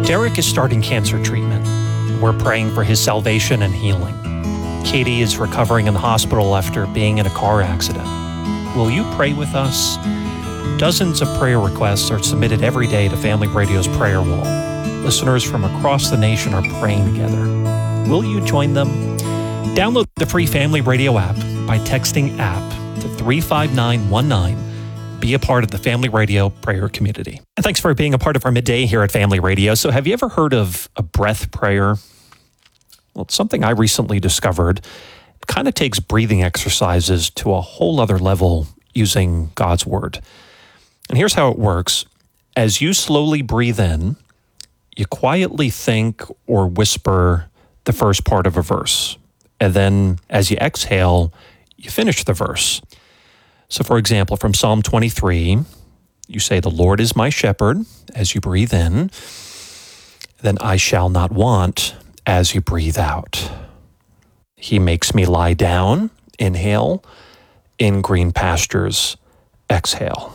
Derek is starting cancer treatment. We're praying for his salvation and healing. Katie is recovering in the hospital after being in a car accident. Will you pray with us? Dozens of prayer requests are submitted every day to Family Radio's prayer wall. Listeners from across the nation are praying together. Will you join them? Download the free Family Radio app by texting APP to 35919. Be a part of the Family Radio prayer community. And thanks for being a part of our midday here at Family Radio. So have you ever heard of a breath prayer? Well, it's something I recently discovered. It kind of takes breathing exercises to a whole other level using God's Word. And here's how it works. As you slowly breathe in, you quietly think or whisper the first part of a verse. And then as you exhale, you finish the verse. So for example, from Psalm 23, you say, "The Lord is my shepherd," as you breathe in. Then "I shall not want," as you breathe out. "He makes me lie down," inhale, "in green pastures," exhale.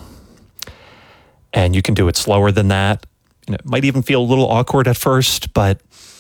And you can do it slower than that. It might even feel a little awkward at first, but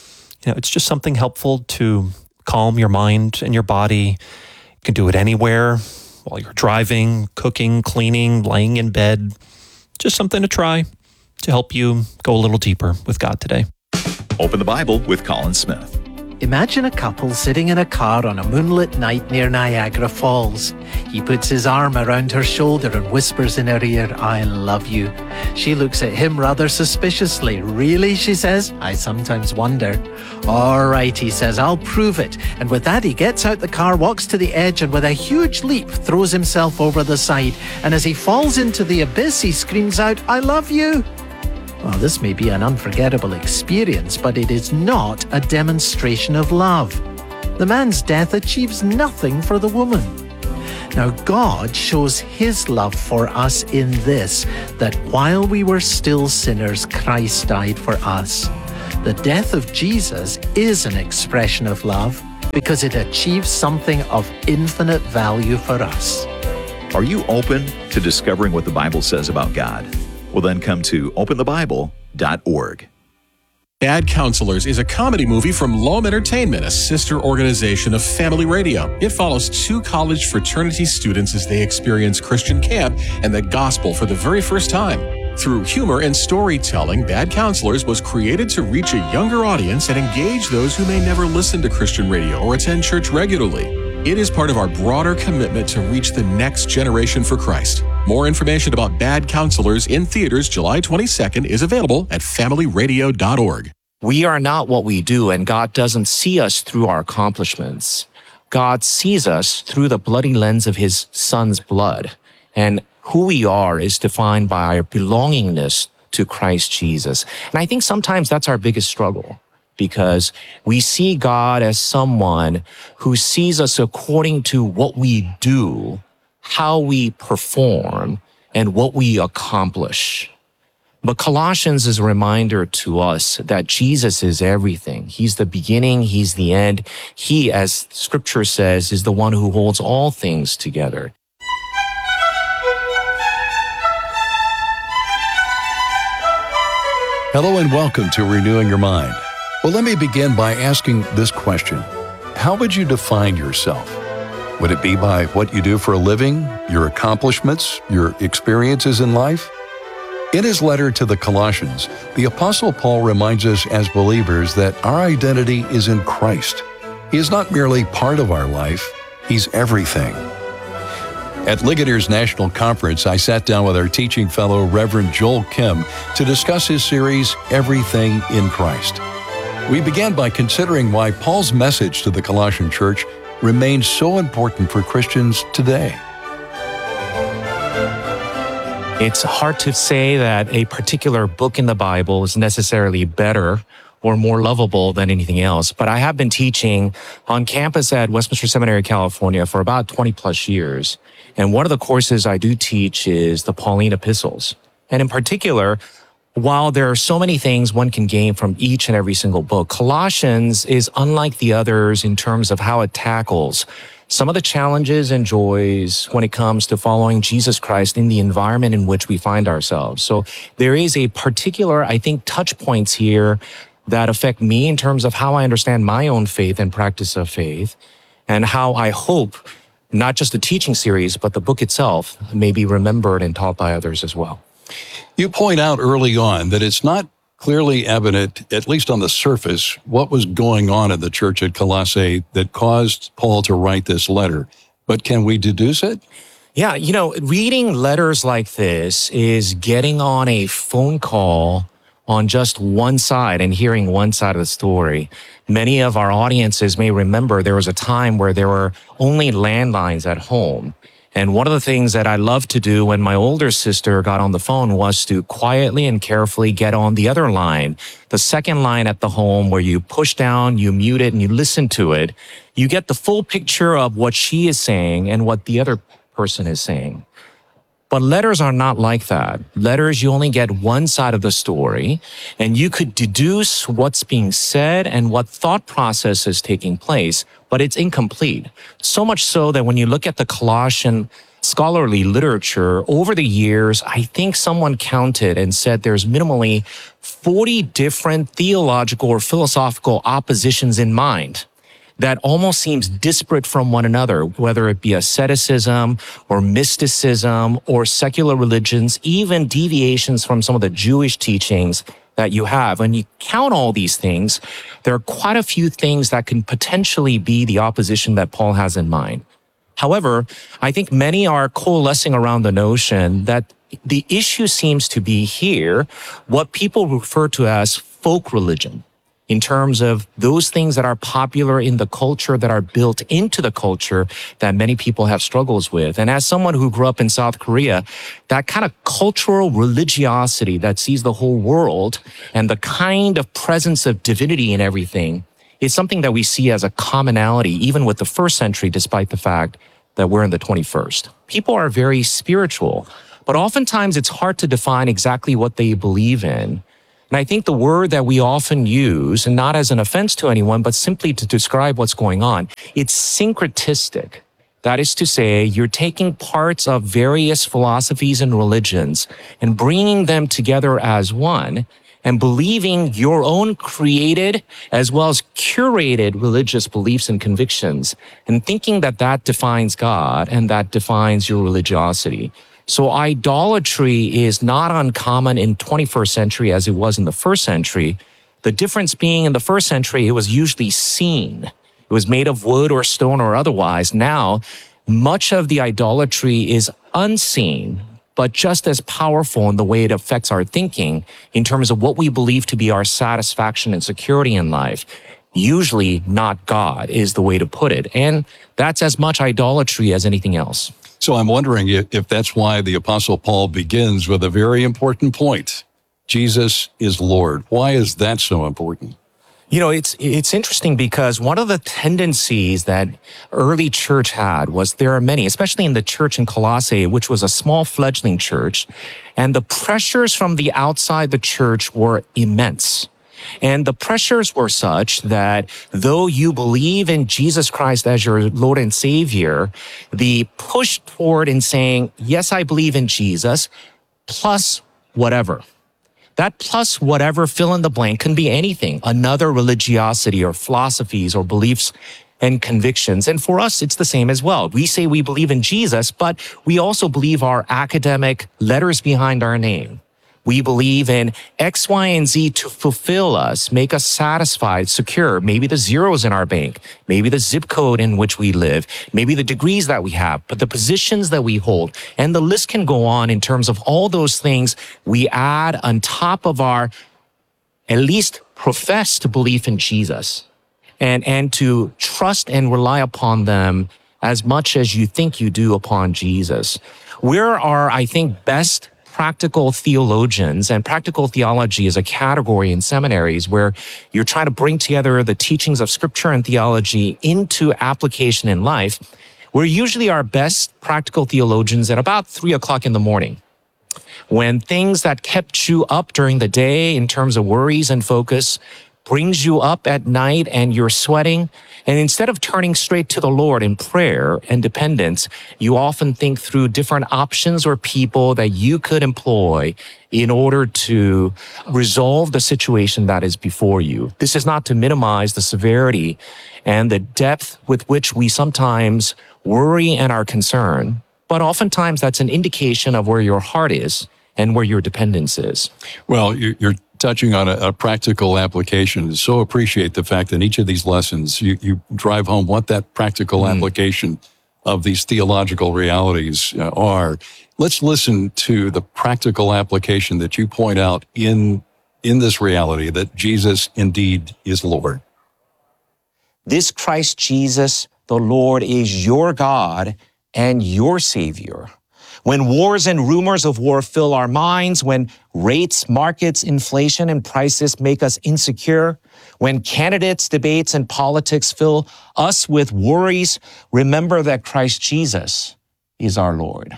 it's just something helpful to calm your mind and your body. You can do it anywhere, while you're driving, cooking, cleaning, laying in bed. Just something to try to help you go a little deeper with God today. Open the Bible with Colin Smith. Imagine a couple sitting in a car on a moonlit night near Niagara Falls. He puts his arm around her shoulder and whispers in her ear, "I love you." She looks at him rather suspiciously. "Really?" she says. "I sometimes wonder." "All right," he says, "I'll prove it." And with that, he gets out the car, walks to the edge, and with a huge leap, throws himself over the side. And as he falls into the abyss, he screams out, "I love you." Well, this may be an unforgettable experience, but it is not a demonstration of love. The man's death achieves nothing for the woman. Now, God shows his love for us in this, that while we were still sinners, Christ died for us. The death of Jesus is an expression of love because it achieves something of infinite value for us. Are you open to discovering what the Bible says about God? Well, then come to openthebible.org. Bad Counselors is a comedy movie from Loam Entertainment, a sister organization of Family Radio. It follows two college fraternity students as they experience Christian camp and the gospel for the very first time. Through humor and storytelling, Bad Counselors was created to reach a younger audience and engage those who may never listen to Christian radio or attend church regularly. It is part of our broader commitment to reach the next generation for Christ. More information about Bad Counselors in theaters July 22nd is available at familyradio.org. We are not what we do, and God doesn't see us through our accomplishments. God sees us through the bloody lens of his son's blood. And who we are is defined by our belongingness to Christ Jesus. And I think sometimes that's our biggest struggle, because we see God as someone who sees us according to what we do, how we perform, and what we accomplish. But Colossians is a reminder to us that Jesus is everything. He's the beginning, he's the end. He, as Scripture says, is the one who holds all things together. Hello and welcome to Renewing Your Mind. Well, let me begin by asking this question. How would you define yourself? Would it be by what you do for a living, your accomplishments, your experiences in life? In his letter to the Colossians, the Apostle Paul reminds us as believers that our identity is in Christ. He is not merely part of our life, he's everything. At Ligator's National Conference, I sat down with our teaching fellow, Reverend Joel Kim, to discuss his series, Everything in Christ. We began by considering why Paul's message to the Colossian church remains so important for Christians today. It's hard to say that a particular book in the Bible is necessarily better or more lovable than anything else, but I have been teaching on campus at Westminster Seminary, California for about 20 plus years. And one of the courses I do teach is the Pauline epistles. And in particular, while there are so many things one can gain from each and every single book, Colossians is unlike the others in terms of how it tackles some of the challenges and joys when it comes to following Jesus Christ in the environment in which we find ourselves. So there is a particular, I think, touch points here that affect me in terms of how I understand my own faith and practice of faith, and how I hope not just the teaching series, but the book itself may be remembered and taught by others as well. You point out early on that it's not clearly evident, at least on the surface, what was going on in the church at Colossae that caused Paul to write this letter. But can we deduce it? Yeah, reading letters like this is getting on a phone call on just one side and hearing one side of the story. Many of our audiences may remember there was a time where there were only landlines at home. And one of the things that I loved to do when my older sister got on the phone was to quietly and carefully get on the other line, the second line at the home, where you push down, you mute it, and you listen to it. You get the full picture of what she is saying and what the other person is saying. But letters are not like that. Letters, you only get one side of the story, and you could deduce what's being said and what thought process is taking place, but it's incomplete. So much so that when you look at the Colossian scholarly literature, over the years, I think someone counted and said there's minimally 40 different theological or philosophical oppositions in mind that almost seems disparate from one another, whether it be asceticism or mysticism or secular religions, even deviations from some of the Jewish teachings that you have. When you count all these things, there are quite a few things that can potentially be the opposition that Paul has in mind. However, I think many are coalescing around the notion that the issue seems to be here, what people refer to as folk religion, in terms of those things that are popular in the culture, that are built into the culture that many people have struggles with. And as someone who grew up in South Korea, that kind of cultural religiosity that sees the whole world and the kind of presence of divinity in everything is something that we see as a commonality, even with the first century, despite the fact that we're in the 21st. People are very spiritual, but oftentimes it's hard to define exactly what they believe in. And I think the word that we often use, and not as an offense to anyone, but simply to describe what's going on, it's syncretistic. That is to say, you're taking parts of various philosophies and religions and bringing them together as one and believing your own created as well as curated religious beliefs and convictions and thinking that that defines God and that defines your religiosity. So idolatry is not uncommon in 21st century as it was in the first century. The difference being in the first century, it was usually seen. It was made of wood or stone or otherwise. Now, much of the idolatry is unseen, but just as powerful in the way it affects our thinking in terms of what we believe to be our satisfaction and security in life. Usually not God is the way to put it. And that's as much idolatry as anything else. So I'm wondering if that's why the Apostle Paul begins with a very important point. Jesus is Lord. Why is that so important? It's interesting because one of the tendencies that early church had was there are many, especially in the church in Colossae, which was a small fledgling church, and the pressures from the outside the church were immense. And the pressures were such that though you believe in Jesus Christ as your Lord and Savior, the push toward in saying, yes, I believe in Jesus, plus whatever. That plus whatever, fill in the blank, can be anything, another religiosity or philosophies or beliefs and convictions. And for us, it's the same as well. We say we believe in Jesus, but we also believe our academic letters behind our name. We believe in X, Y, and Z to fulfill us, make us satisfied, secure, maybe the zeros in our bank, maybe the zip code in which we live, maybe the degrees that we have, but the positions that we hold. And the list can go on in terms of all those things we add on top of our at least professed belief in Jesus and to trust and rely upon them as much as you think you do upon Jesus. Where are, I think, best practical theologians, and practical theology is a category in seminaries where you're trying to bring together the teachings of scripture and theology into application in life. We're usually our best practical theologians at about 3 o'clock in the morning, when things that kept you up during the day in terms of worries and focus brings you up at night and you're sweating. And instead of turning straight to the Lord in prayer and dependence, you often think through different options or people that you could employ in order to resolve the situation that is before you. This is not to minimize the severity and the depth with which we sometimes worry and are concerned, but oftentimes that's an indication of where your heart is and where your dependence is. Well, you're touching on a practical application. So appreciate the fact that in each of these lessons, you drive home what that practical application of these theological realities are. Let's listen to the practical application that you point out in this reality that Jesus indeed is Lord. This Christ Jesus, the Lord, is your God and your Savior. When wars and rumors of war fill our minds, when rates, markets, inflation, and prices make us insecure, when candidates, debates, and politics fill us with worries, remember that Christ Jesus is our Lord.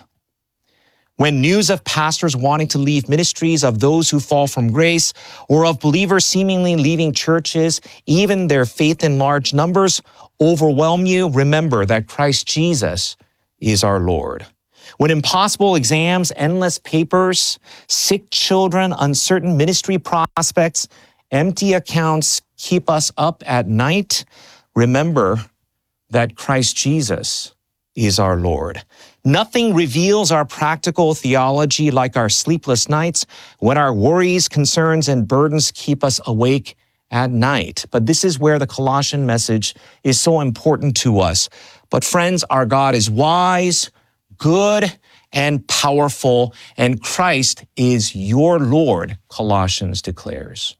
When news of pastors wanting to leave ministries, of those who fall from grace, or of believers seemingly leaving churches, even their faith in large numbers, overwhelm you, remember that Christ Jesus is our Lord. When impossible exams, endless papers, sick children, uncertain ministry prospects, empty accounts keep us up at night, remember that Christ Jesus is our Lord. Nothing reveals our practical theology like our sleepless nights when our worries, concerns, and burdens keep us awake at night. But this is where the Colossian message is so important to us. But friends, our God is wise, good, and powerful, and Christ is your Lord, Colossians declares.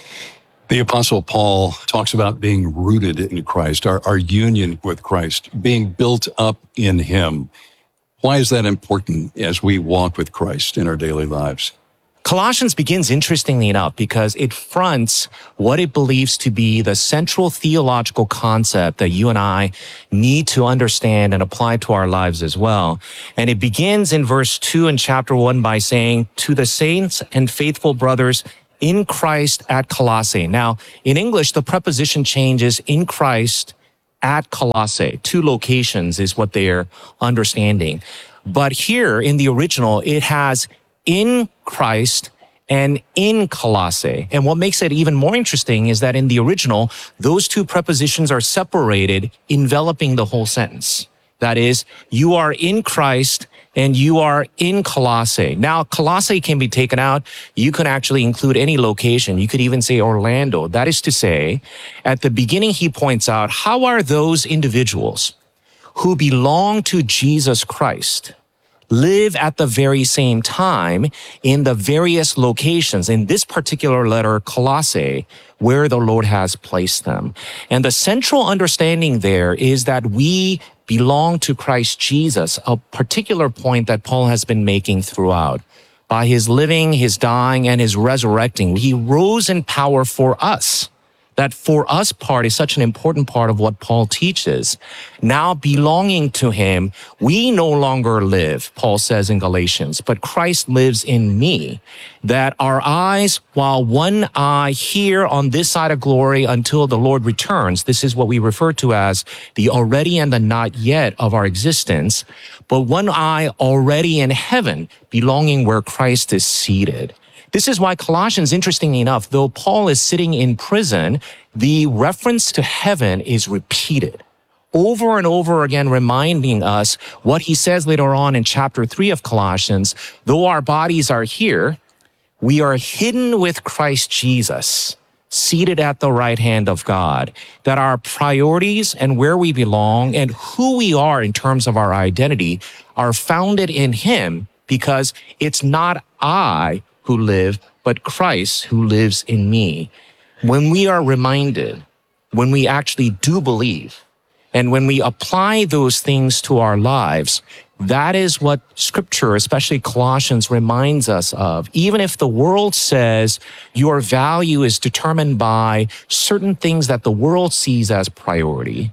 The Apostle Paul talks about being rooted in Christ, our union with Christ, being built up in Him. Why is that important as we walk with Christ in our daily lives? Colossians begins interestingly enough because it fronts what it believes to be the central theological concept that you and I need to understand and apply to our lives as well. And it begins in verse 2 in chapter 1 by saying, "To the saints and faithful brothers in Christ at Colossae." Now, in English, the preposition changes in Christ at Colossae. 2 locations is what they're understanding. But here in the original, it has in Christ and in Colossae. And what makes it even more interesting is that in the original, those 2 prepositions are separated, enveloping the whole sentence. That is, you are in Christ and you are in Colossae. Now, Colossae can be taken out. You can actually include any location. You could even say Orlando. That is to say, at the beginning, he points out, how are those individuals who belong to Jesus Christ live at the very same time in the various locations, in this particular letter, Colossae, where the Lord has placed them. And the central understanding there is that we belong to Christ Jesus, a particular point that Paul has been making throughout. By his living, his dying, and his resurrecting, he rose in power for us. That for us part is such an important part of what Paul teaches. Now belonging to him, we no longer live, Paul says in Galatians, but Christ lives in me. That our eyes, while one eye here on this side of glory until the Lord returns, this is what we refer to as the already and the not yet of our existence, but one eye already in heaven, belonging where Christ is seated. This is why Colossians, interestingly enough, though Paul is sitting in prison, the reference to heaven is repeated over and over again, reminding us what he says later on in chapter 3 of Colossians. Though our bodies are here, we are hidden with Christ Jesus, seated at the right hand of God, that our priorities and where we belong and who we are in terms of our identity are founded in him, because it's not I who live, but Christ who lives in me. When we are reminded, when we actually do believe, and when we apply those things to our lives, that is what Scripture, especially Colossians, reminds us of. Even if the world says your value is determined by certain things that the world sees as priority,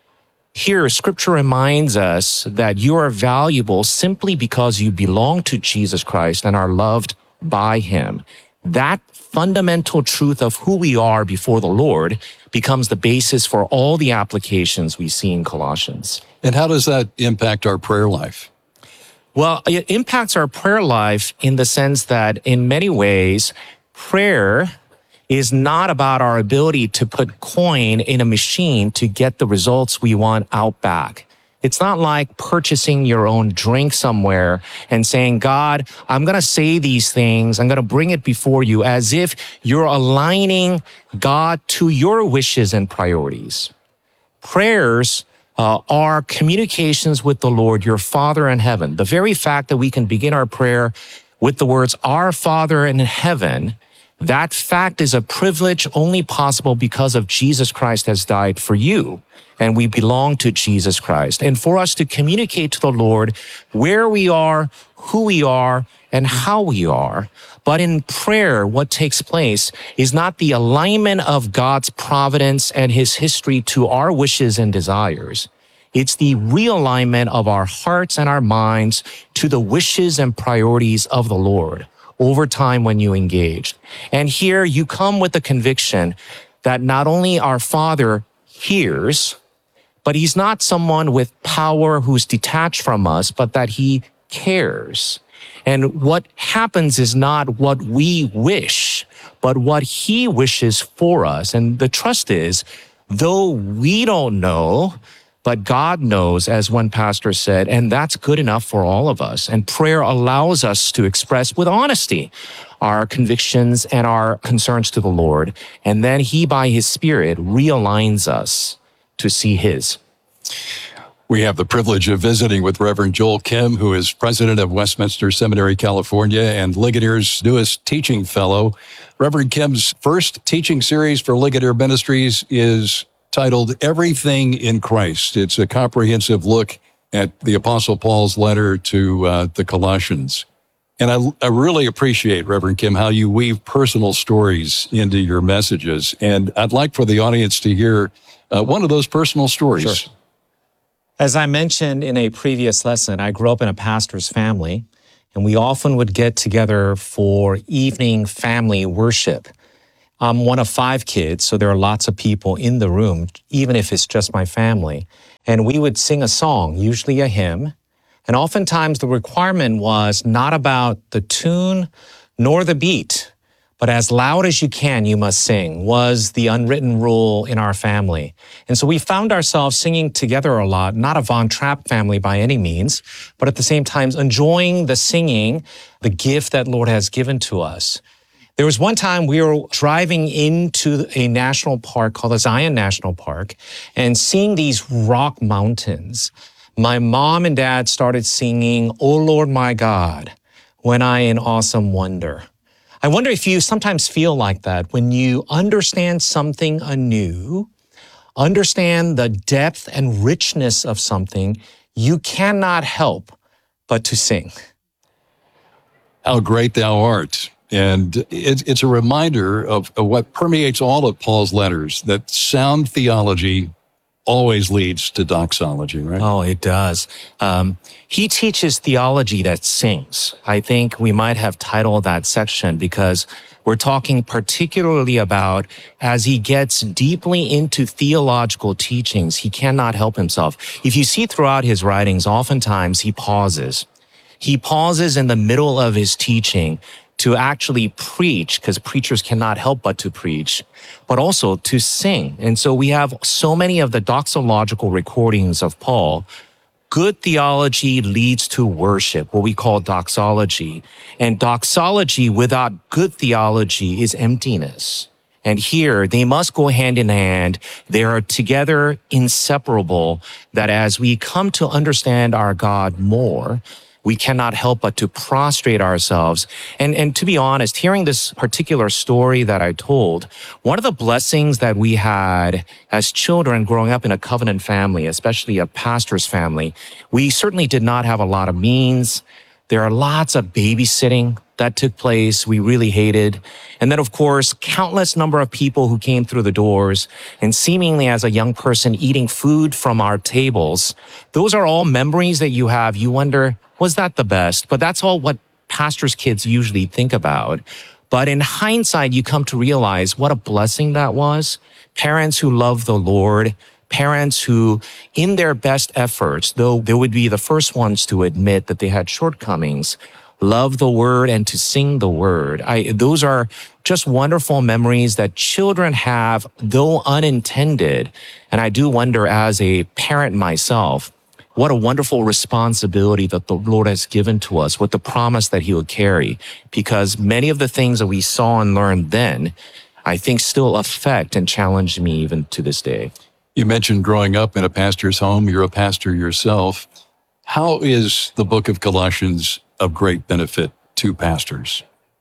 here, Scripture reminds us that you are valuable simply because you belong to Jesus Christ and are loved by him. That fundamental truth of who we are before the Lord becomes the basis for all the applications we see in Colossians. And how does that impact our prayer life? Well, it impacts our prayer life in the sense that in many ways, prayer is not about our ability to put coin in a machine to get the results we want out back. It's not like purchasing your own drink somewhere and saying, God, I'm going to say these things. I'm going to bring it before you, as if you're aligning God to your wishes and priorities. Prayers are communications with the Lord, your Father in heaven. The very fact that we can begin our prayer with the words, Our Father in heaven, that fact is a privilege only possible because of Jesus Christ has died for you. And we belong to Jesus Christ. And for us to communicate to the Lord where we are, who we are, and how we are. But in prayer, what takes place is not the alignment of God's providence and his history to our wishes and desires. It's the realignment of our hearts and our minds to the wishes and priorities of the Lord over time when you engage. And here you come with the conviction that not only our Father hears, but he's not someone with power who's detached from us, but that he cares. And what happens is not what we wish, but what he wishes for us. And the trust is, though we don't know, but God knows, as one pastor said, and that's good enough for all of us. And prayer allows us to express with honesty our convictions and our concerns to the Lord. And then he, by his Spirit, realigns us to see his. We have the privilege of visiting with Reverend Joel Kim, who is president of Westminster Seminary, California, and Ligadier's newest teaching fellow. Reverend Kim's first teaching series for Ligadier Ministries is titled Everything in Christ. It's a comprehensive look at the Apostle Paul's letter to the Colossians. And I really appreciate, Reverend Kim, how you weave personal stories into your messages. And I'd like for the audience to hear one of those personal stories. Sure. As I mentioned in a previous lesson, I grew up in a pastor's family, and we often would get together for evening family worship. I'm one of 5 kids, so there are lots of people in the room, even if it's just my family. And we would sing a song, usually a hymn. And oftentimes the requirement was not about the tune nor the beat, but as loud as you can, you must sing, was the unwritten rule in our family. And so we found ourselves singing together a lot, not a Von Trapp family by any means, but at the same time enjoying the singing, the gift that Lord has given to us. There was one time we were driving into a national park called the Zion National Park and seeing these rock mountains. My mom and dad started singing, "O Lord my God, when I in awesome wonder." I wonder if you sometimes feel like that when you understand something anew, understand the depth and richness of something, you cannot help but to sing. How great thou art. And it's a reminder of what permeates all of Paul's letters, that sound theology always leads to doxology, right? Oh, it does. He teaches theology that sings. I think we might have titled that section because we're talking particularly about as he gets deeply into theological teachings, he cannot help himself. If you see throughout his writings, oftentimes he pauses. He pauses in the middle of his teaching to actually preach, because preachers cannot help but to preach, but also to sing. And so we have so many of the doxological recordings of Paul. Good theology leads to worship, what we call doxology. And doxology without good theology is emptiness. And here, they must go hand in hand. They are together inseparable, that as we come to understand our God more, we cannot help but to prostrate ourselves. And to be honest, hearing this particular story that I told, one of the blessings that we had as children growing up in a covenant family, especially a pastor's family, we certainly did not have a lot of means. There are lots of babysitting that took place we really hated. And then, of course, countless number of people who came through the doors and seemingly as a young person eating food from our tables. Those are all memories that you have. You wonder, was that the best? But that's all what pastors' kids usually think about. But in hindsight, you come to realize what a blessing that was. Parents who love the Lord, parents who, in their best efforts, though they would be the first ones to admit that they had shortcomings, love the word and to sing the word. Those are just wonderful memories that children have, though unintended. And I do wonder, as a parent myself, what a wonderful responsibility that the Lord has given to us with the promise that he would carry, because many of the things that we saw and learned then, I think still affect and challenge me even to this day. You mentioned growing up in a pastor's home. You're a pastor yourself. How is the book of Colossians of great benefit to pastors?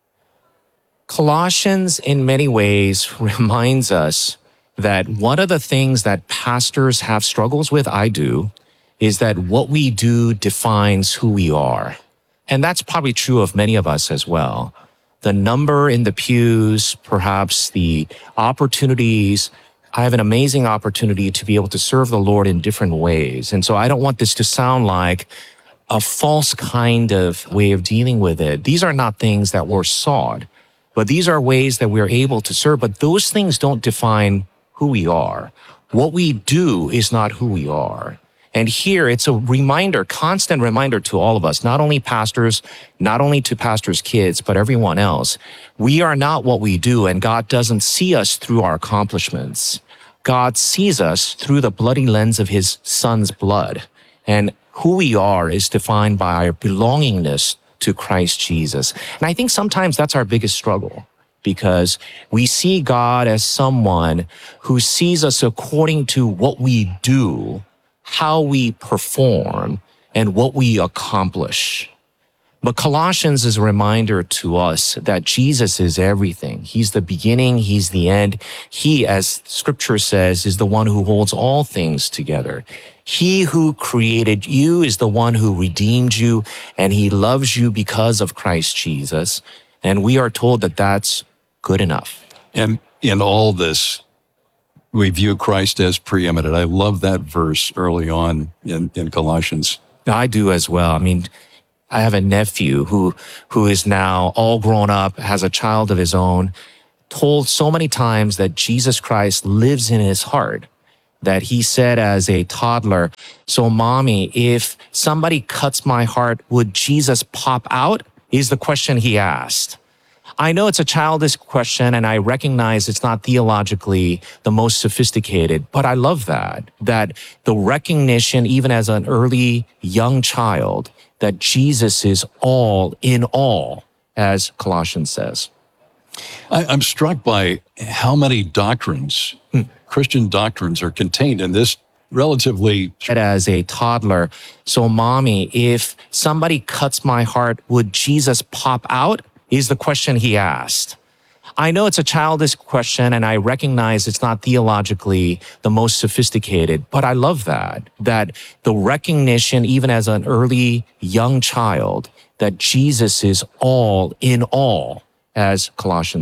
Colossians, in many ways, reminds us that one of the things that pastors have struggles with, I do, is that what we do defines who we are. And that's probably true of many of us as well. The number in the pews, perhaps the opportunities. I have an amazing opportunity to be able to serve the Lord in different ways. And so I don't want this to sound like a false kind of way of dealing with it. These are not things that were sought, but these are ways that we're able to serve. But those things don't define who we are. What we do is not who we are. And here it's a reminder, constant reminder to all of us, not only pastors, not only to pastors' kids, but everyone else. We are not what we do, and God doesn't see us through our accomplishments. God sees us through the bloody lens of his son's blood. And who we are is defined by our belongingness to Christ Jesus. And I think sometimes that's our biggest struggle, because we see God as someone who sees us according to what we do, how we perform, and what we accomplish. But Colossians is a reminder to us that Jesus is everything. He's the beginning, he's the end. He, as scripture says, is the one who holds all things together. He who created you is the one who redeemed you, and he loves you because of Christ Jesus. And we are told that that's good enough. And in all this, we view Christ as preeminent. I love that verse early on in Colossians. I do as well. I mean, I have a nephew who is now all grown up, has a child of his own, told so many times that Jesus Christ lives in his heart, that he said as a toddler, "So mommy, if somebody cuts my heart, would Jesus pop out?" is the question he asked. I know it's a childish question, and I recognize it's not theologically the most sophisticated, but I love that the recognition, even as an early young child, that Jesus is all in all, as Colossians says. I'm struck by how many doctrines, Christian doctrines, are contained in this relatively... As a toddler, "So mommy, if somebody cuts my heart, would Jesus pop out?" is the question he asked. I know it's a childish question, and I recognize it's not theologically the most sophisticated, but I love that the recognition, even as an early young child, that Jesus is all in all, as Colossians